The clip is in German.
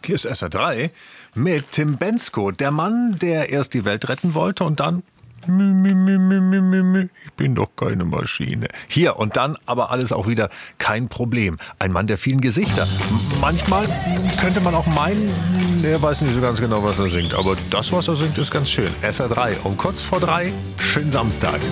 Hier ist SR3 mit Tim Bendzko, der Mann, der erst die Welt retten wollte und dann ich bin doch keine Maschine. Hier und dann aber alles auch wieder kein Problem. Ein Mann der vielen Gesichter. Manchmal könnte man auch meinen, er weiß nicht so ganz genau, was er singt. Aber das, was er singt, ist ganz schön. SR3 um kurz vor 3, schönen Samstag.